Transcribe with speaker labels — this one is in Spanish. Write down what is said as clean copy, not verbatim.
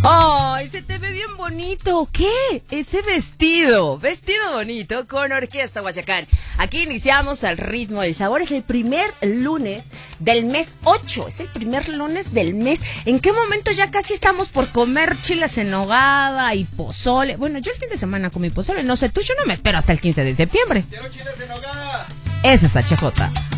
Speaker 1: ¡Ay, se te ve bien bonito! ¿Qué? Ese vestido bonito con Orquesta Guayacán. Aquí iniciamos al ritmo del sabor. Es el primer lunes del mes 8. Es el primer lunes del mes. ¿En qué momento ya casi estamos por comer chiles en nogada y pozole? Bueno, yo el fin de semana comí pozole. No sé, tú, yo no me espero hasta el 15 de septiembre.
Speaker 2: ¡Quiero chiles en nogada!
Speaker 1: Ese es HJ.